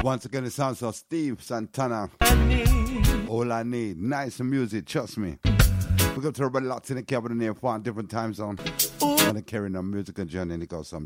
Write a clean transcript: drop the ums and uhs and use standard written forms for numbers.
Once again, it sounds like Steve Santana. All I need. Nice music, trust me. We're going to everybody locked in the cabin in there for a different time zone. And carrying on musical journey and it goes some